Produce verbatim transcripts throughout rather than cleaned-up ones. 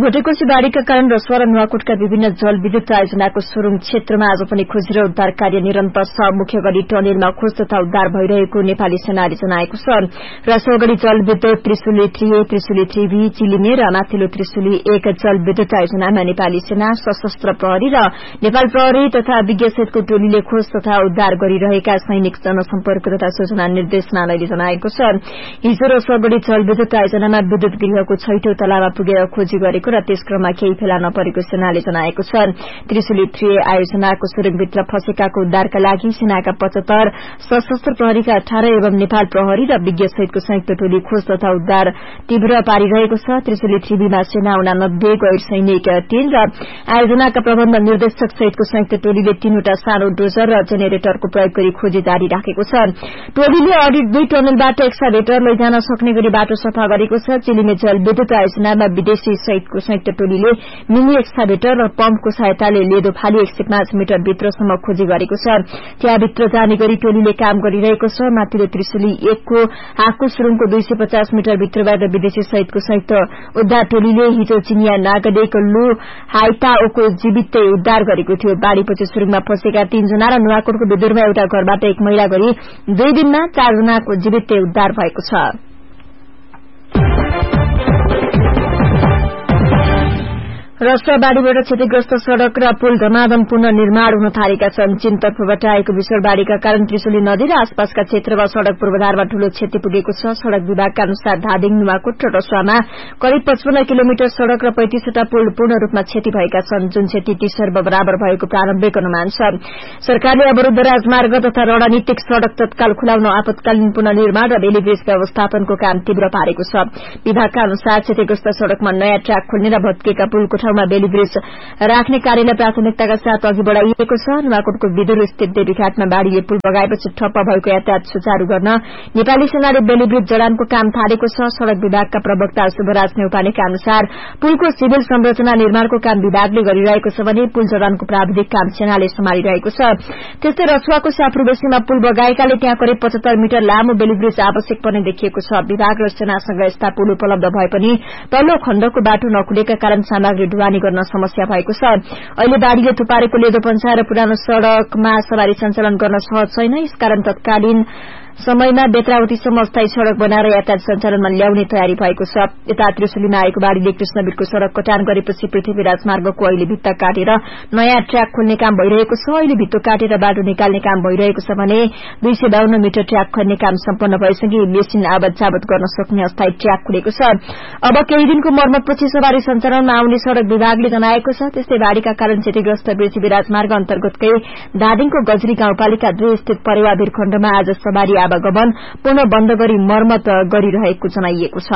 भोटेकोशी बाढ़ीका कारण रसुवा र नुवाकोटका विभिन्न जलविद्युत आयोजनाको सुरुङ क्षेत्रमा आज पनि खोजी र उद्धार कार्य निरन्तर छ। मुख्य गरी टनेलमा खोज तथा उद्धार भइरहेको नेपाली सेनाले जनाएको छ। रसुवागढ़ी जलविद्युत Trishuli three A Trishuli three be Chilime र माथिल्लो त्रिशुली एक जलविद्युत आयोजनामा नेपाली सेना, सशस्त्र प्रहरी र नेपाल प्रहरी तथा विज्ञसहितको टोलीले खोज तथा उद्धार गरिरहेका सैनिक जनसम्पर्क तथा सूचना निर्देशनालयले जनाएको छ। हिजो रसुवागढ़ी जलविद्युत आयोजनामा विद्युत गृहको छैटौं तलामा पुगेर खोजी गरेको र त्यस क्रममा केही फेला नपरेको सेनाले जनाएको छ। त्रिशुली थ्री ए आयोजनाको सुरुङभित्र फँसेकाको उद्धारका लागि सेनाका पचहत्तर, सशस्त्र प्रहरीका अठार एवं नेपाल प्रहरी र विज्ञ सहितको संयुक्त टोली खोज तथा उद्धार तीव्र पारिरहेको छ। त्रिशुली थ्री बीमा सेना उनानब्बे, गैर सैनिक तीन र आयोजनाका प्रबन्ध निर्देशक सहितको संयुक्त टोलीले तीनवटा सानो डोजर र जेनेरेटरको प्रयोग गरी खोजी जारी राखेको छ। टोलीले अडिट दुई टनलबाट एक्साभेटर लैजान सक्ने गरी बाटो सफा गरेको छ। चिलिमे जलविद्युत आयोजनामा विदेशी सहितको संयुक्त टोलीले मिनी एक्साभेटर र पम्पको सहायताले लेदो फाली एक सय पाँच मिटर भित्रसम्म खोजी गरेको छ। त्यहाँभित्र जाने गरी टोलीले काम गरिरहेको छ। माथिल्लो त्रिशुली एकको हाकको सुरुङको दुई सय पचास मिटर भित्रबाट विदेशी सहितको संयुक्त उद्धार टोलीले हिजो चिनिया नागरिक लु हाइताओको जीवितै उद्धार गरेको थियो। बाढ़ीपछि सुरुङमा फँसेका तीनजना र नुवाकोटको विदुरमा एउटा घरबाट एक महिला गरी दुई दिनमा चारजनाको जीवितै उद्धार भएको छ। रसुवा बाढ़ीबाट क्षतिग्रस्त सड़क र पुल धमाधम पुनः निर्माण हुन थालेका छन्। चीन तर्फबाट आएको भीषण बाढ़ीका कारण त्रिशुली नदी र आसपासका क्षेत्रमा सड़क पूर्वाधारमा ठूलो क्षति पुगेको छ। सड़क विभागका अनुसार धादिङ, नुवाकोट र रसुवामा करिब पचपन्न किलोमिटर सड़क र पैंतीसवटा पुल पूर्ण रूपमा क्षति भएका छन्, जुन क्षति तीस अर्ब बराबर भएको प्रारम्भिक अनुमान छ। सरकारले अवरूद्ध राजमार्ग तथा रणनीतिक सड़क तत्काल खुलाउन, आपतकालीन पुनर्निर्माण र बेली ब्रिज व्यवस्थापनको काम तीव्र पारेको छ। विभागका अनुसार क्षतिग्रस्त सड़कमा नयाँ ट्र्याक खोल्ने र भत्किएका पुलको बेली ब्रिज राख्ने कार्यलाई प्राथमिकताका साथ अघि बढ़ाइएको छ। नुवाकोटको विदुर स्थित देवीघाटमा बाढ़ीले पुल बगाएपछि ठप्प भएको यातायात सुचारू गर्न नेपाली सेनाले बेली ब्रिज जडानको काम थालेको छ। सड़क विभागका प्रवक्ता शुभराज नेउपानेका अनुसार पुलको सिभिल संरचना निर्माणको काम विभागले गरिरहेको छ भने पुल जडानको प्राविधिक काम सेनाले सम्हालिरहेको छ। त्यस्तै रसुवाको स्याफ्रुबेसीमा पुल बगाएकाले त्यहाँ करिब पचहत्तर मिटर लामो बेली ब्रिज आवश्यक पर्ने देखिएको छ। विभाग र सेनासँग यस्ता पुल उपलब्ध भए पनि तल्लो खण्डको बाटो नखुलेका कारण सामग्री ढुवानी गर्न समस्या भएको छ। अहिले बाढ़ीले थुपारेको लेदो पञ्चाएर पुरानो सड़कमा सवारी सञ्चालन गर्न सहज छैन। यसकारण तत्कालीन समयमा बेत्रावतीसम्म अस्थायी सड़क बनाएर यातायात सञ्चालनमा ल्याउने तयारी भएको छ। यता त्रिशुलीमा आएको बाढ़ीले कृष्णवीरको सड़क कटान गरेपछि पृथ्वी राजमार्गको अहिले भित्ता काटेर नयाँ ट्र्याक खोल्ने काम भइरहेको छ। अहिले भित्तो काटेर बाटो निकाल्ने काम भइरहेको छ भने दुई सय बाहन्न मिटर ट्र्याक खन्ने काम सम्पन्न भएसँगै मेसिन आवत जावत गर्न सक्ने अस्थायी ट्र्याक खुलेको छ। अब केही दिनको मर्मतपछि सवारी सञ्चालनमा आउने सड़क विभागले जनाएको छ। त्यस्तै बाढ़ीका कारण क्षतिग्रस्त पृथ्वी राजमार्ग अन्तर्गतकै धादिङको गजरी गाउँपालिका दुई स्थित परेवा भिरखण्डमा आज सवारी आवागमन पुनः बन्द गरी मर्मत गरिरहेको जनाइएको छ।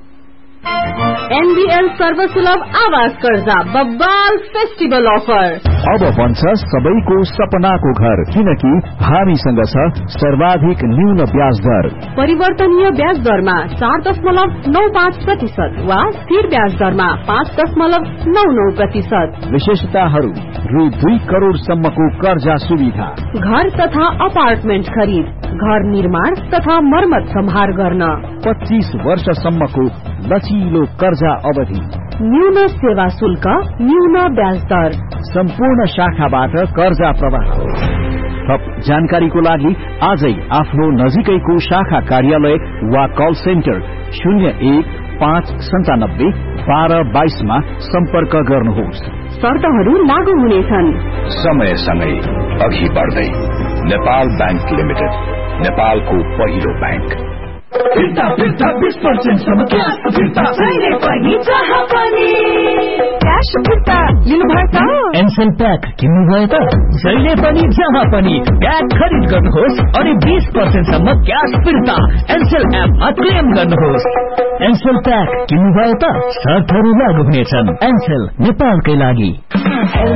एनबीएल सर्वसुलभ आवास कर्जा बब्बाल फेस्टिभल अफर अब बन्छ सबैको सपनाको घर, किनकि हामीसँग छ सर्वाधिक न्यून ब्याज दर। परिवर्तनीय ब्याज दरमा चार दशमलव नौ पाँच प्रतिशत वा स्थिर ब्याज दरमा पाँच दशमलव नौ नौ प्रतिशत। विशेषताहरू रु दुई करोड़ सम्मको कर्जा सुविधा, घर तथा अपार्टमेन्ट खरिद, घर निर्माण तथा मर्मत सम्हार गर्न, पच्चीस वर्षसम्मको लचिलो कर्जा अवधि, न्यून सेवा शुल्क, न्यून ब्याज दर, सम्पूर्ण शाखाबाट कर्जा प्रवाह। थप जानकारीको लागि आजै आफ्नो नजिकैको शाखा कार्यालय वा कल सेन्टर शून्य एक पाँच सन्तानब्बे बाह्र बाइसमा सम्पर्क गर्नुहोस्। शर्तहरू लागू हुनेछन्। समयसँगै अघि बढ्दै नेपाल बैंक लिमिटेड, नेपालको पहिलो बैंक। फिर्ता फिर्ता बीस पर्सेंट सम्म क्याश फिर्ता जहिले पनि जहाँ पनि क्याश फिर्ता लिनुभयो त? एनसेल प्याक किन्नुभयो त? जहिले पनि जहाँ पनि प्याक खरिद गर्नुहोस् अनि बीस पर्सेंट सम्म क्याश फिर्ता एनसेल एपमा क्लेम गर्नुहोस्। एनसेल प्याक किन्नुभयो त? शर्तहरू लागू हुनेछन्। एनसेल नेपालकै लागि।